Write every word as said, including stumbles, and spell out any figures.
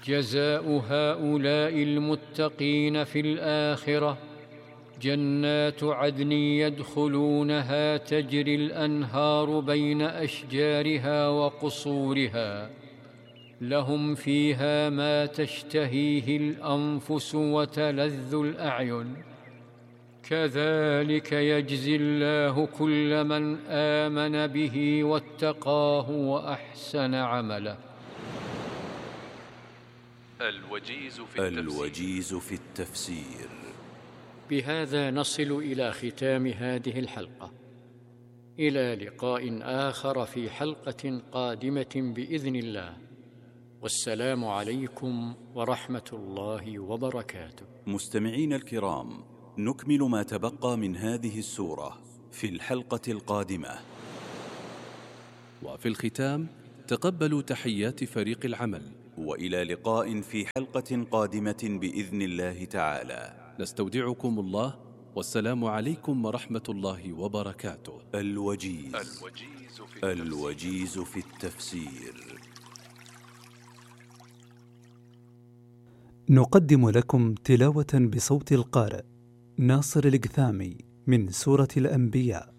جزاء هؤلاء المتقين في الآخرة جنات عدن يدخلونها تجري الأنهار بين أشجارها وقصورها، لهم فيها ما تشتهيه الأنفس وتلذ الأعين، كذلك يجزي الله كل من آمن به واتقاه وأحسن عمله. الوجيز في التفسير, الوجيز في التفسير. بهذا نصل إلى ختام هذه الحلقة، إلى لقاء آخر في حلقة قادمة بإذن الله، والسلام عليكم ورحمة الله وبركاته. مستمعين الكرام، نكمل ما تبقى من هذه السورة في الحلقة القادمة. وفي الختام تقبلوا تحيات فريق العمل، وإلى لقاء في حلقة قادمة بإذن الله تعالى. نستودعكم الله، والسلام عليكم ورحمة الله وبركاته. الوجيز, الوجيز, في, التفسير. الوجيز في التفسير. نقدم لكم تلاوة بصوت القارئ ناصر القثامي من سورة الأنبياء.